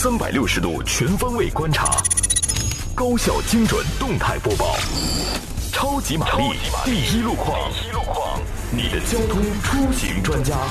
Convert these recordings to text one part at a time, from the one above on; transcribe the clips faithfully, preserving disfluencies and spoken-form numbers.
三百六十度全方位观察，高效精准动态播报，超级玛丽第一路况，你的交通出行专家。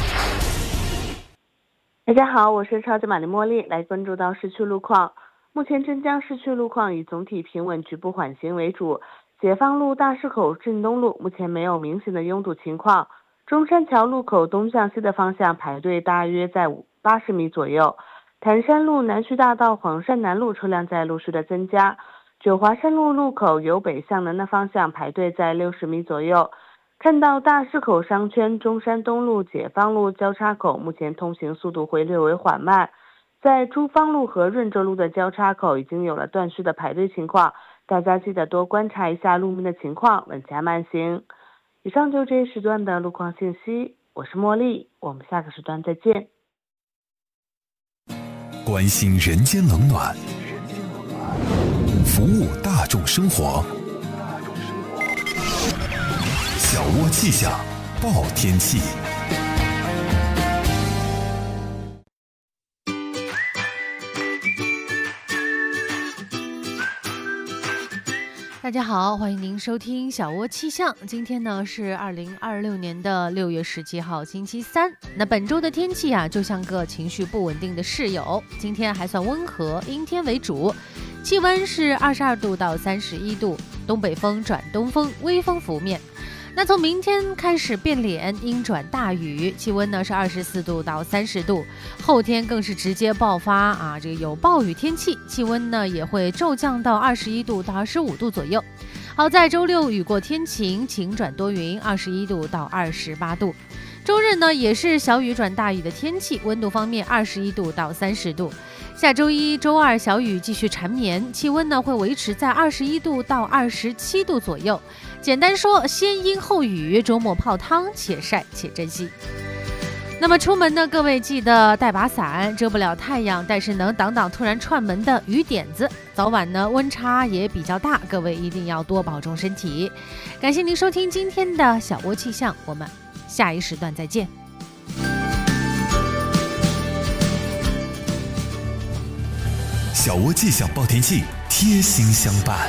大家好，我是超级玛丽茉莉，来关注到市区路况。目前镇江市区路况以总体平稳、局部缓行为主。解放路、大市口、镇东路目前没有明显的拥堵情况。中山桥路口东向西的方向排队大约在八十米左右。潭山路、南徐大道、黄山南路车辆在陆续的增加。九华山路路口由北向南的方向排队在六十米左右。看到大市口商圈、中山东路、解放路交叉口目前通行速度会略为缓慢，在珠芳路和润州路的交叉口已经有了断续的排队情况，大家记得多观察一下路面的情况，稳加慢行。以上就这一时段的路况信息，我是茉莉，我们下个时段再见。 关心人间冷暖，服务大众生活。小窝气象报天气。 大家好，欢迎您收听小窝气象。今天呢是二零二六年的六月十七号，星期三。那本周的天气啊，就像个情绪不稳定的室友。今天还算温和，阴天为主，气温是二十二度到三十一度，东北风转东风，微风拂面。那从明天开始变脸，阴转大雨，气温呢是二十四度到三十度，后天更是直接爆发啊，这个有暴雨天气，气温呢也会骤降到二十一度到二十五度左右。好在周六雨过天晴，晴转多云，二十一度到二十八度。周日呢也是小雨转大雨的天气，温度方面二十一度到三十度。下周一、周二小雨继续缠绵，气温呢会维持在二十一度到二十七度左右。简单说，先阴后雨，周末泡汤，且晒且珍惜。那么出门呢，各位记得带把伞，遮不了太阳，但是能挡挡突然串门的雨点子。早晚呢温差也比较大，各位一定要多保重身体。感谢您收听今天的小窝气象，我们下一时段再见。 小窝气象报天气，贴心相伴。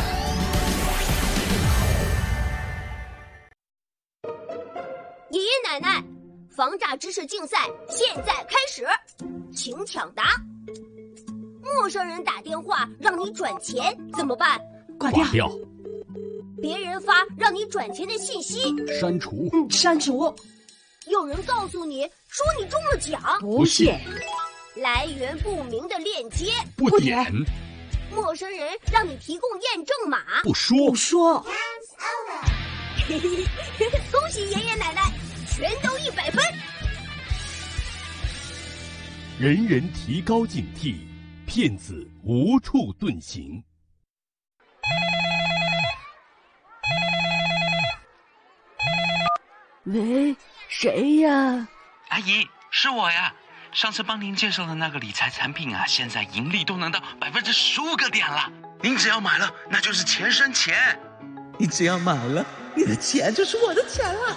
爷爷奶奶，防诈知识竞赛现在开始，请抢答。陌生人打电话让你转钱怎么办？ 挂掉。掉别人发让你转钱的信息， 删除。 嗯，删除。 有人告诉你说你中了奖， 不信。 来源不明的链接， 不点。 陌生人让你提供验证码， 不说。 不说。 恭喜爷爷奶奶，全都一百分。 人人提高警惕，骗子无处遁形。 喂，谁呀？ 阿姨，是我呀。上次帮您介绍的那个理财产品啊，现在盈利都能到百分之十五个点了。您只要买了，那就是钱生钱。 你只要买了，你的钱就是我的钱了。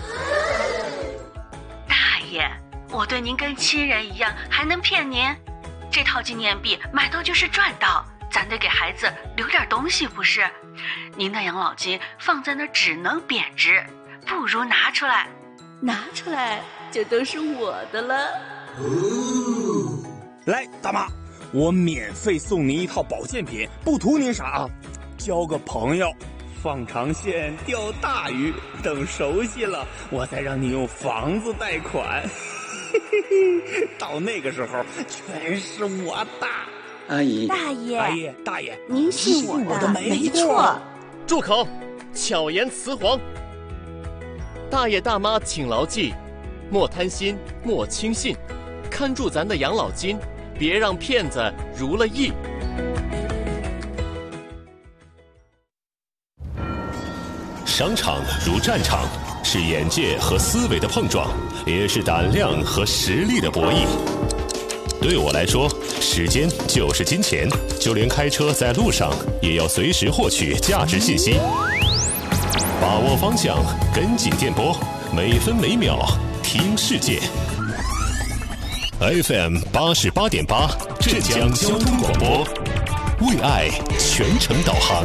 大爷，我对您跟亲人一样，还能骗您？这套纪念币买到就是赚到，咱得给孩子留点东西不是？您的养老金放在那只能贬值，不如拿出来。 拿出来就都是我的了。 哦，来，大妈，我免费送您一套保健品，不图您啥啊，交个朋友，放长线钓大鱼，等熟悉了，我再让你用房子贷款。到那个时候，全是我的。 阿姨， 大爷， 大爷，大爷， 您信我的， 我的没错。 住口！巧言辞黄。大爷大妈请牢记，莫贪心，莫轻信。看住咱的养老金，别让骗子如了意。 商场如战场，是眼界和思维的碰撞，也是胆量和实力的博弈。对我来说，时间就是金钱，就连开车在路上，也要随时获取价值信息。把握方向，跟紧电波，每分每秒听世界。 F M 八十八点八，浙江交通广播，为爱全程导航。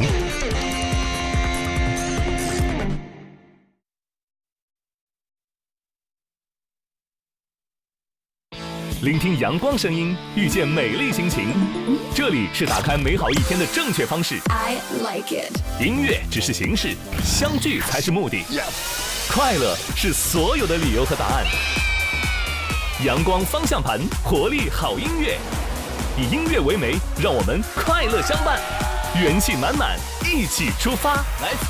聆听阳光声音，遇见美丽心情，这里是打开美好一天的正确方式。 I like it。 音乐只是形式，相聚才是目的。快乐是所有的理由和答案。阳光方向盘，活力好音乐，以音乐为媒，让我们快乐相伴，元气满满，一起出发。来。